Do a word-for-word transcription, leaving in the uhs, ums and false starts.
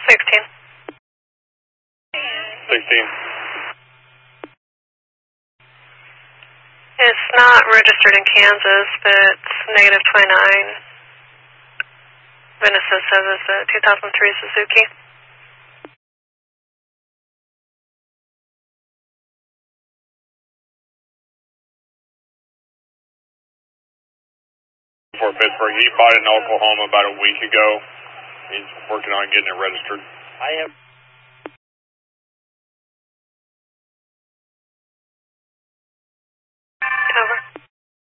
sixteen. sixteen. It's not registered in Kansas, but it's negative twenty-nine. Vanessa says it's a two thousand three Suzuki. For Pittsburgh, he bought it in Oklahoma about a week ago. He's working on getting it registered. I have. Over.